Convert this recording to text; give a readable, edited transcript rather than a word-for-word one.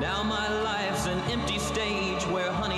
Now my life's an empty stage where honey